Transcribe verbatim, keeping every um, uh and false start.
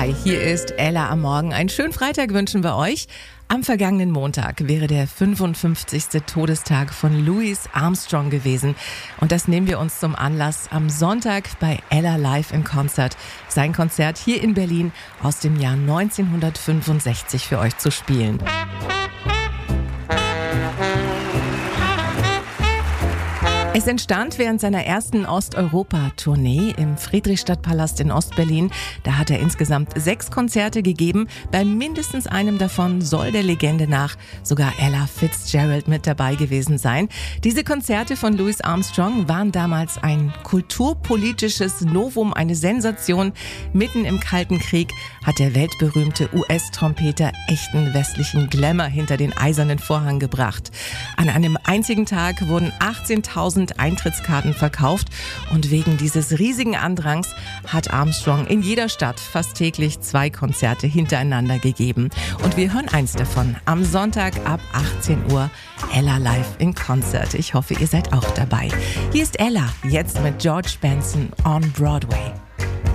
Hi, hier ist Ella am Morgen. Einen schönen Freitag wünschen wir euch. Am vergangenen Montag wäre der fünfundfünfzigste Todestag von Louis Armstrong gewesen. Und das nehmen wir uns zum Anlass, am Sonntag bei Ella Live in Concert sein Konzert hier in Berlin aus dem Jahr neunzehnhundertfünfundsechzig für euch zu spielen. Es entstand während seiner ersten Osteuropa-Tournee im Friedrichstadtpalast in Ostberlin. Da hat er insgesamt sechs Konzerte gegeben. Bei mindestens einem davon soll der Legende nach sogar Ella Fitzgerald mit dabei gewesen sein. Diese Konzerte von Louis Armstrong waren damals ein kulturpolitisches Novum, eine Sensation. Mitten im Kalten Krieg hat der weltberühmte U S-Trompeter echten westlichen Glamour hinter den eisernen Vorhang gebracht. An einem einzigen Tag wurden achtzehntausend Eintrittskarten verkauft und wegen dieses riesigen Andrangs hat Armstrong in jeder Stadt fast täglich zwei Konzerte hintereinander gegeben. Und wir hören eins davon am Sonntag ab achtzehn Uhr, Ella Live in Concert. Ich hoffe, ihr seid auch dabei. Hier ist Ella, jetzt mit George Benson on Broadway.